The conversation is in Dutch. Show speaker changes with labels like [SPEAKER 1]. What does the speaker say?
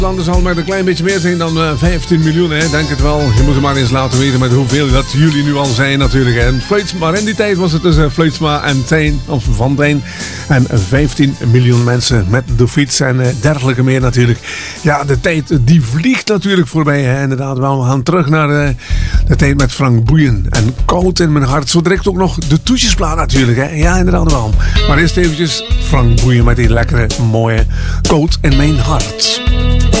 [SPEAKER 1] Nederlanders zal met een klein beetje meer zijn dan 15 miljoen, hè? Denk het wel. Je moet het maar eens laten weten met hoeveel dat jullie nu al zijn natuurlijk. Hè? Maar in die tijd was het dus Fluitsma en Tijn, of Van Tijn. En 15 miljoen mensen met de fiets en dergelijke meer natuurlijk. Ja, de tijd die vliegt natuurlijk voorbij. Hè? Inderdaad wel. We gaan terug naar de tijd met Frank Boeien. En Koud in mijn hart. Zo direct ook nog de toetjesplaat natuurlijk. Hè? Ja, inderdaad wel. Maar eerst eventjes Frank Boeien met die lekkere, mooie Koud in mijn hart.